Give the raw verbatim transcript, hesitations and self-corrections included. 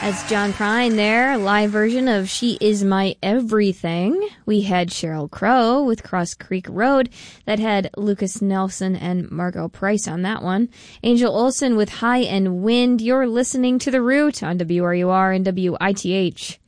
That's John Prine there, a live version of She Is My Everything. We had Sheryl Crow with Cross Creek Road that had Lucas Nelson and Margot Price on that one. Angel Olsen with High and Wind. You're listening to The Root on W R U R and W I T H.